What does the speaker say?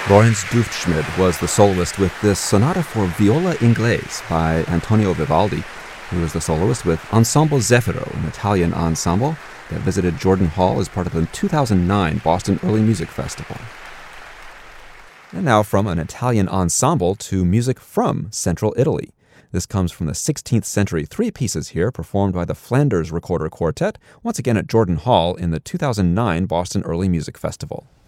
Lorenz Duftschmidt was the soloist with this Sonata for Viola Inglese by Antonio Vivaldi. He was the soloist with Ensemble Zefiro, an Italian ensemble that visited Jordan Hall as part of the 2009 Boston Early Music Festival. And now from an Italian ensemble to music from Central Italy. This comes from the 16th century, three pieces here performed by the Flanders Recorder Quartet, once again at Jordan Hall in the 2009 Boston Early Music Festival.